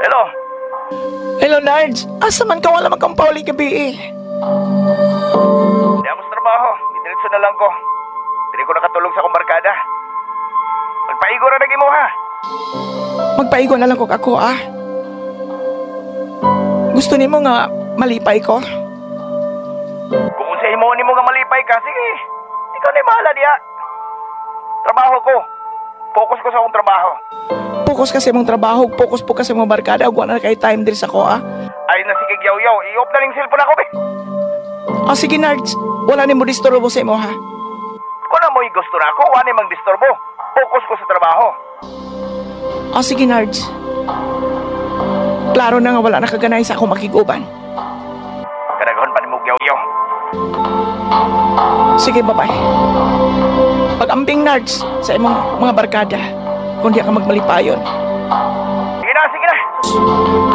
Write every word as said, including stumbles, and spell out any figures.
Hello? Hello, Nards. Asa man ka? Wala man kang pauli gabi eh. Di ako sa trabaho. Diretso na lang ko. Hindi ko nakatulog sa akong barkada. Magpaigo na naging mo ha. Magpaigo na lang ko ako ah. Gusto ni mo nga malipay ko? Kung sa himuon mo nga malipay ka, sige. Ikaw na yung bahala diya. Trabaho ko. Focus ko sa akong trabaho. Focus kasi mong trabaho, focus po kasi mong barkada. Wala na kay time din sa ko ah. Ay na sige yaw-yaw. I-off na rin cellphone ako be. Ah, sige, Nards. Wala ni mo disturbo sa imo ha. Kung na mo gusto na ako, wala mang disturbo. Focus ko sa trabaho. Ah, sige, Nards. Klaro na nga wala nakaganay sa akong makiguban. Kadaghan pa ni mo yaw-yaw. Sige, bye-bye. Pag-ambing, Nards, sa imong mga barkada. Kung di ka magmalipayon. Sige na, sige na.